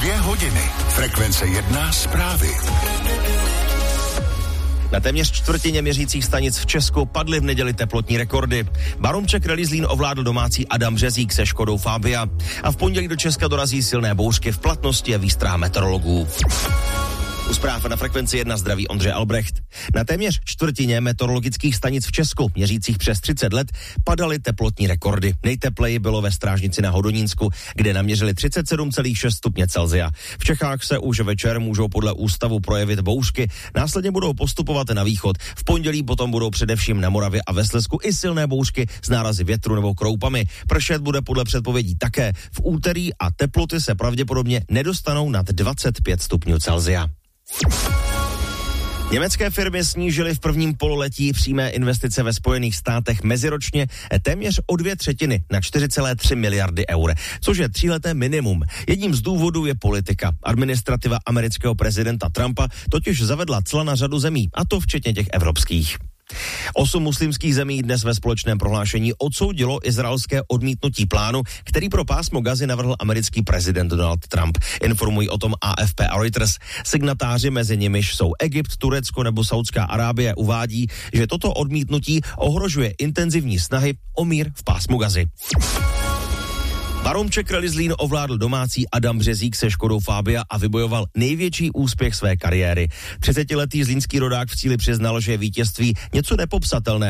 2 hodiny. Frekvence 1 zprávy. Na téměř čtvrtině měřících stanic v Česku padly v neděli teplotní rekordy. Baromček Rally Zlín ovládl domácí Adam Březík se Škodou Fabia a v pondělí do Česka dorazí silné bouřky, v platnosti je výstrah meteorologů. U zpráv na Frekvenci 1 zdraví Ondřej Albrecht. Na téměř čtvrtině meteorologických stanic v Česku, měřících přes 30 let, padaly teplotní rekordy. Nejtepleji bylo ve Strážnici na Hodonínsku, kde naměřili 37,6 stupně Celsia. V Čechách se už večer můžou podle ústavu projevit bouřky, následně budou postupovat na východ. V pondělí potom budou především na Moravě a ve Slezsku i silné bouřky s nárazy větru nebo kroupami. Pršet bude podle předpovědí také v úterý a teploty se pravděpodobně nedostanou nad 25 stupňů Celsia. Německé firmy snížily v prvním pololetí přímé investice ve Spojených státech meziročně téměř o 2/3 na 4,3 miliardy eur, což je 3leté minimum. Jedním z důvodů je politika. Administrativa amerického prezidenta Trumpa totiž zavedla cla na řadu zemí, a to včetně těch evropských. 8 muslimských zemí dnes ve společném prohlášení odsoudilo izraelské odmítnutí plánu, který pro pásmo Gazy navrhl americký prezident Donald Trump. Informují o tom AFP a Reuters. Signatáři, mezi nimiž jsou Egypt, Turecko nebo Saudská Arábie, uvádí, že toto odmítnutí ohrožuje intenzivní snahy o mír v pásmu Gazy. Baromček Rally Zlín ovládl domácí Adam Březík se Škodou Fabia a vybojoval největší úspěch své kariéry. 30letý zlínský rodák v cíli přiznal, že je vítězství něco nepopsatelného.